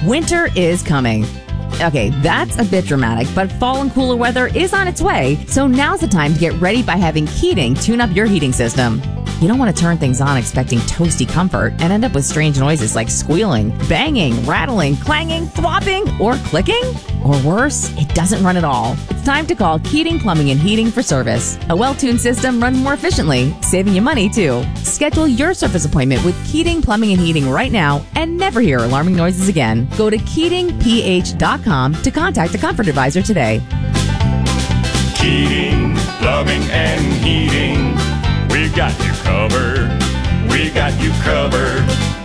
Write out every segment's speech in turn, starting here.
Winter is coming. Okay, that's a bit dramatic, but fall and cooler weather is on its way, so now's the time to get ready by having Keating tune up your heating system. You don't want to turn things on expecting toasty comfort and end up with strange noises like squealing, banging, rattling, clanging, thwopping, or clicking. Or worse, it doesn't run at all. It's time to call Keating Plumbing and Heating for service. A well-tuned system runs more efficiently, saving you money too. Schedule your service appointment with Keating Plumbing and Heating right now and never hear alarming noises again. Go to KeatingPH.com to contact a comfort advisor today. Keating Plumbing and Heating. We got you covered. We got you covered.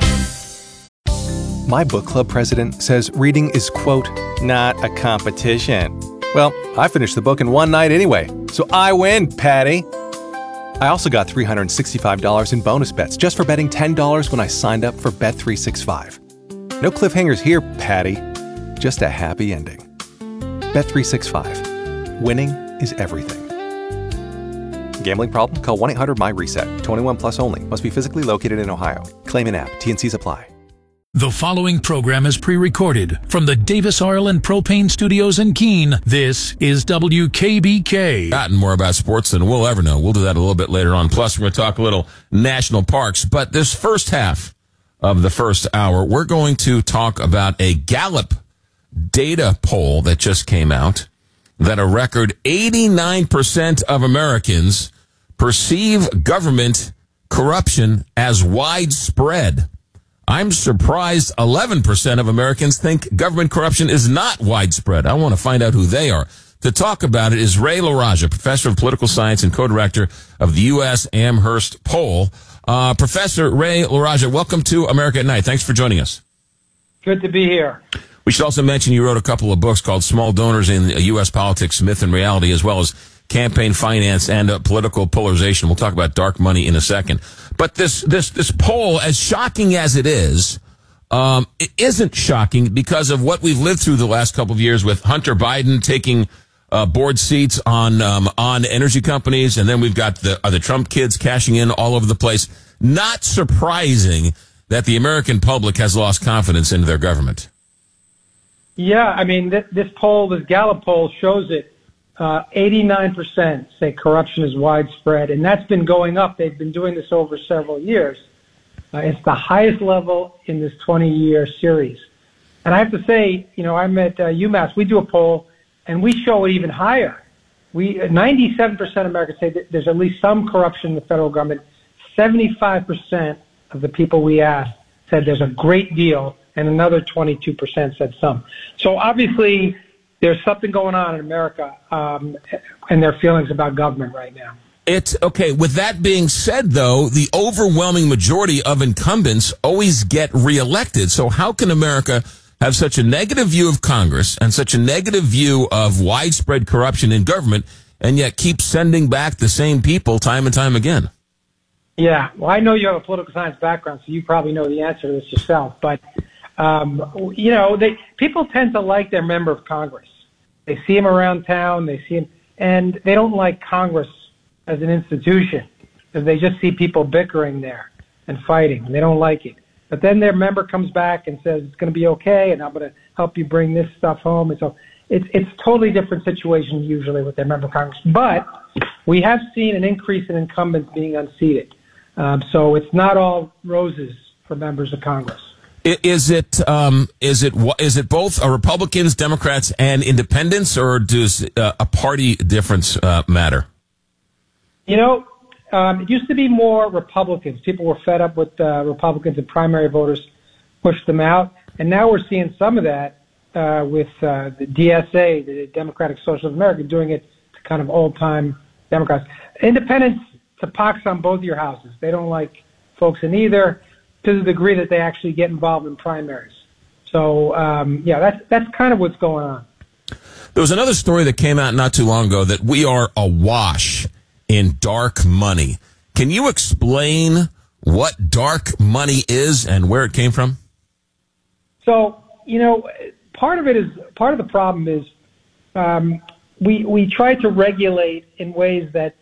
My book club president says reading is, quote, not a competition. Well, I finished the book in one night anyway, so I win, Patty. I also got $365 in bonus bets just for betting $10 when I signed up for Bet365. No cliffhangers here, Patty. Just a happy ending. Bet365. Winning is everything. Gambling problem? Call 1-800-MY-RESET. 21 plus only. Must be physically located in Ohio. Claim in app. T&Cs apply. The following program is pre-recorded from the Davis Oil and Propane Studios in Keene. This is WKBK. Gotten more about sports than we'll ever know. We'll do that a little bit later on. Plus, we're going to talk a little national parks. But this first half of the first hour, we're going to talk about a Gallup data poll that just came out that a record 89% of Americans perceive government corruption as widespread. I'm surprised 11% of Americans think government corruption is not widespread. I want to find out who they are. To talk about it is Ray LaRaja, professor of political science and co-director of the U.S. Amherst poll. Professor Ray LaRaja, welcome to America at Night. Thanks for joining us. Good to be here. We should also mention you wrote a couple of books called Small Donors in U.S. Politics, Myth and Reality, as well as Campaign Finance and Political Polarization. We'll talk about dark money in a second. But this poll, as shocking as it isn't shocking because of what we've lived through the last couple of years with Hunter Biden taking board seats on energy companies, and then we've got the Trump kids cashing in all over the place. Not surprising that the American public has lost confidence in their government. Yeah, I mean, this poll, this Gallup poll shows it. 89% say corruption is widespread, and that's been going up. They've been doing this over several years. It's the highest level in this 20-year series. And I have to say, I'm at UMass. We do a poll, and we show it even higher. 97% of Americans say that there's at least some corruption in the federal government. 75% of the people we asked said there's a great deal, and another 22% said some. So obviously, there's something going on in America and their feelings about government right now. It's okay. With that being said, though, the overwhelming majority of incumbents always get reelected. So how can America have such a negative view of Congress and such a negative view of widespread corruption in government and yet keep sending back the same people time and time again? Yeah. Well, I know you have a political science background, so you probably know the answer to this yourself. But, people tend to like their member of Congress. They see him around town, they see him, and they don't like Congress as an institution because they just see people bickering there and fighting, and they don't like it. But then their member comes back and says it's going to be okay, and I'm going to help you bring this stuff home. And so it's totally different situation usually with their member of Congress. But we have seen an increase in incumbents being unseated. So it's not all roses for members of Congress. Is it both Republicans, Democrats, and independents, or does a party difference matter? It used to be more Republicans. People were fed up with Republicans, and primary voters pushed them out. And now we're seeing some of that with the DSA, the Democratic Socialists of America, doing it to kind of old-time Democrats. Independents, it's a pox on both your houses. They don't like folks in either, to the degree that they actually get involved in primaries. So, that's kind of what's going on. There was another story that came out not too long ago that we are awash in dark money. Can you explain what dark money is and where it came from? So, part of the problem is we try to regulate in ways that